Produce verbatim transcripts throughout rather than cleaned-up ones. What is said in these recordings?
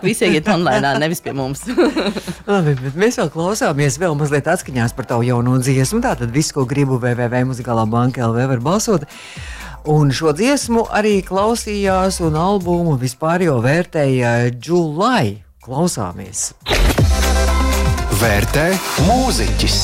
saka, visi iet online, nevis pie mums. Labi, bet mēs vēl klausāmies vēl mazliet atskaņās par tavu jauno dziesmu. Tātad viss, ko gribu, w w w punkt muzikālā banka punkt l v var balsot. Un šo dziesmu arī klausījās un albumu vispār jau vērtēja July. Klausāmies. Vērtē mūziķis.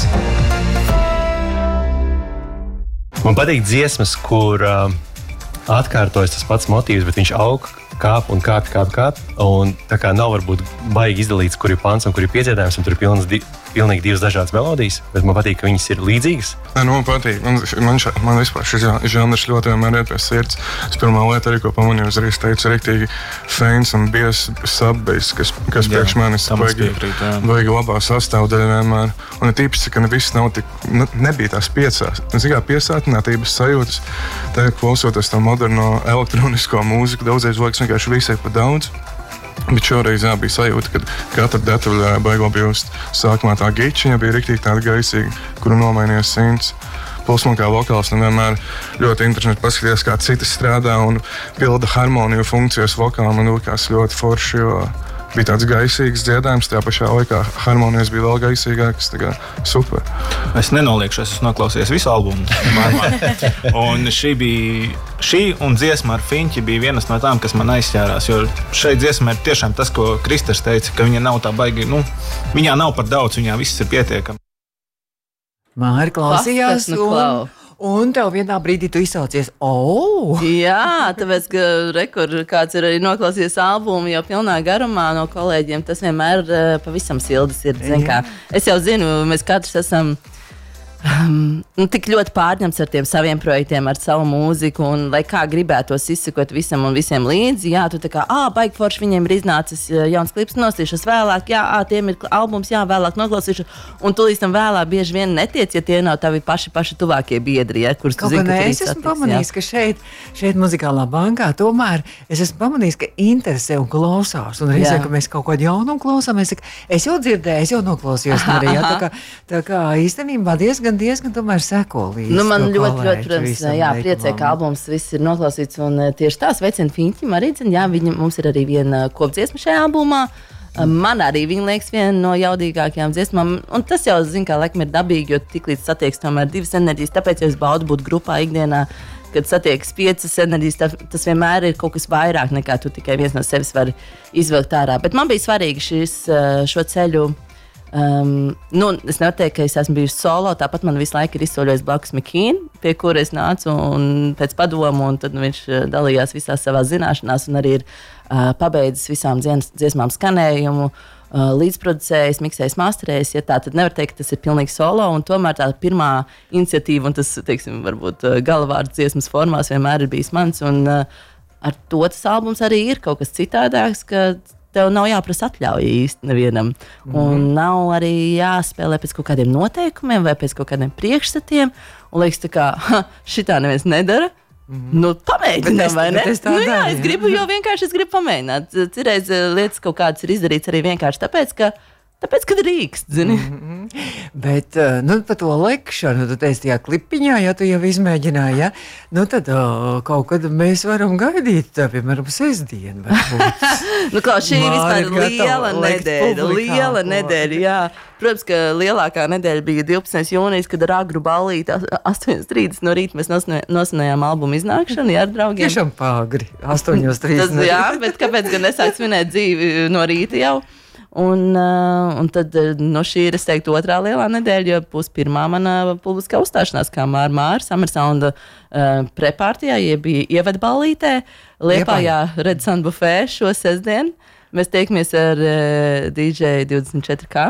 Man patīk dziesmas, kur uh, atkārtojas tas pats motīvs, bet viņš aug, kāp un kāp, kāp, kāp. Un tā kā nav varbūt baigi izdalīts, kur ir pants un kur ir piedziedājums, un tur ir pilnas di- pilnīgi divas dažādas melodijas, bet man patīk, ka viņas ir līdzīgas. Nē, nu, man patīk. Man, man, šā, man vispār šis žanrs ļoti vienmēr iet pie sirds. Es pirmā lieta arī, ko pamanīju, uzreiz teicu, riktīgi fēns un bies subbeiss, kas, kas jā, priekš manis baigi, baigi labā sastāvdaļa vienmēr. Un ir tīpiski, ka ne viss nav tik, ne, nebija tās piecās. Es kā piesātinātības sajūtas, tā klausoties to moderno elektronisko mūziku, daudzreiz liekas vienkārši visai pa daudz. Bet šoreiz jā, bija sajūta, ka katra detaļa baigo bijust. Sākumā tā gičiņa bija riktīgi tāda gaisīga, kuru nomainīja simts. Plus man kā vokāls vienmēr ļoti interesanti paskatīties, kā citi strādā un pilda harmoniju funkcijas vokālā. Man likās ļoti forši, jo bija tāds gaisīgs dziedājums, tajā pašā laikā harmonijas bija vēl gaisīgākas, tā kā super. Es nenoliekšu, es esmu noklausījies visu albumu. Un šī bija, šī un dziesma ar Fiņķi bija vienas no tām, kas man aizķērās, jo šeit dziesma ir tiešām tas, ko Kristers teica, ka viņa nav tā baigi, nu, viņā nav par daudz, viņā viss ir pietiekami. Māri klausījās Paskas, nu, klau. un, un tev vienā brīdī tu izsaucies, oh! Jā, tāpēc, ka rekur, kāds ir arī noklausījies albumu jau pilnā garumā no kolēģiem, tas vienmēr uh, pavisam sildas ir. Zin, kā, es jau zinu, mēs katrs esam um, nu, tik ļoti pārņemts ar tiem saviem projektiem, ar savu mūziku, un lai kā gribētos izsekot visam un visiem līdzi, jā, tu tā kā, ā, baigi forši, viņiem ir iznācis jauns klips, nosīšos vēlāk, jā, ā, tiem ir albums, jā, vēlāk noklausīšu, un tu līdz tam vēlāk bieži vien netiec, ja tie nav tavi paši, paši tuvākie biedri, ja, kurus tu Kaut zini, kā ka ne, tu es esmu satiks, pamanījis, jā. ka šeit, šeit muzikālā bankā tomēr es esmu pamanījis, ka interesē un klausās. Un reizē, Jā. ka mēs kaut ko jaunu klausāmies, saka, es jau dzirdēju, es jau noklausījos. Aha, Arī, jā, tā aha. kā, tā kā īstenībā diezgan, diezgan tomēr seko līdzi. Nu, man to ļoti, kolēģi ļoti, protams, visam jā, priecē, veikumam. ka albums viss ir noklausīts, un eh, tieši tā sveicina Fiņķim arī, zin, jā, viņa, mums ir arī viena kopdziesma šajā albumā. Man arī viņa liekas viena no jaudīgākajām dziesmām, un tas jau, zin, kā laikam ir dabīgi, jo tiklīdz satiekas tomēr divas enerģijas, tāpēc, ja es baudu būt grupā ikdienā, kad satiekas piecas enerģijas, tā, tas vienmēr ir kaut kas vairāk nekā tu tikai viens no sevis vari izvilkt ārā. Bet man bija svarīgi šis, šo ceļu. Um, nu, es nevaru teikt, ka es esmu bijusi solo. Tāpat man visu laiku ir izsoļojis blakus Mikīna, pie kura es nācu un pēc padomu. Un tad nu, viņš dalījās visās savās zināšanās un arī ir uh, pabeidzis visām dzies, dziesmām skanējumu, uh, līdzproducējis, miksējis, masterējis. Ja tā, tad nevar teikt, ka tas ir pilnīgi solo. Un tomēr tā pirmā iniciatīva un tas, teiksim, varbūt uh, galvārds dziesmas formās vienmēr ir bijis mans. Un uh, ar to tas albums arī ir kaut kas citādāks, ka tev nav jāprasa atļauja īsti nevienam. Mm-hmm. Un nav arī jāspēlē pēc kaut kādiem noteikumiem vai pēc kaut kādiem priekšstatiem. Un liekas, tā kā, ha, šitā neviens nedara. Mm-hmm. Nu, pamēģinām, vai ne? Bet es tā Nu, jā, daru, es jā. gribu, jo vienkārši es gribu pamēģināt. Citreiz lietas kaut kādas ir izdarīts arī vienkārši tāpēc, ka Tāpēc, kad rīkst, zini. Mm-hmm. Bet, nu, par to lekšanu, tu teici tajā klipiņā, ja tu jau izmēģināji, ja? Nu, tad o, kaut kad mēs varam gaidīt, tā, piemēram, sestdienu. Nu, kā šī Māri vispār ir gatava liela lekt nedēļa, publikā, liela ko. nedēļa, jā. Protams, ka lielākā nedēļa bija divpadsmitais jūnijas, kad ar agru ballīti astoņi trīsdesmit no rīta mēs nosinājām albumu iznākšanu, jā, ar draugiem. Tiešām pāgri, astoņi Tas, trīsdesmit. jā, bet kāpēc gan nesākt svinēt dzīvi no rīta jau? Un, uh, un tad uh, no šī ir, es teiktu, otrā lielā nedēļa, jo būs pirmā mana publiskā uzstāšanās, kā Māra Māra Summer Sound uh, prepārtijā, ja bija ievadballītē, Liepājā Red Sun Buffet šo sestdienu. Mēs tiekamies ar uh, D J divdesmit četri K.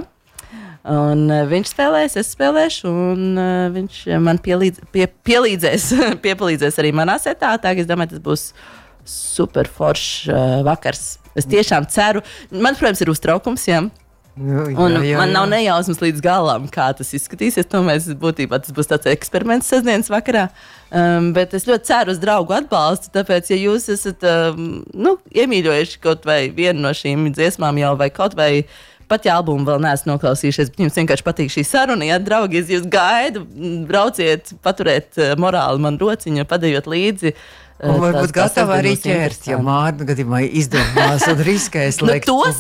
Un uh, viņš spēlēs, es spēlēšu, un uh, viņš man pielīdz, pie, pielīdzēs, piepalīdzēs arī manā setā. Tā, es domāju, tas būs super foršs uh, vakars. Es tiešām ceru, man, protams, ir uztraukums, jā. Nu, jā, Un jā, man jā. nav nejausmas līdz galam, kā tas izskatīsies. Tomēr būtībā tas būs tāds eksperiments sestdienas vakarā. Um, bet es ļoti ceru uz draugu atbalstu. Tāpēc, ja jūs esat um, nu, iemīļojuši kaut vai vienu no šīm dziesmām jau vai kaut vai pat ja albumu vēl neesat noklausījušies, bet jums vienkārši patīk šī saruna, ja draugi, es jūs gaidu, brauciet, paturiet uh, morāli man rociņu, padējot līdzi. Un varbūt tās- tās gatava arī sestdienas ķert, ja interesanti. Mārta gadījumā izdomās un riskēs Nu, lekt to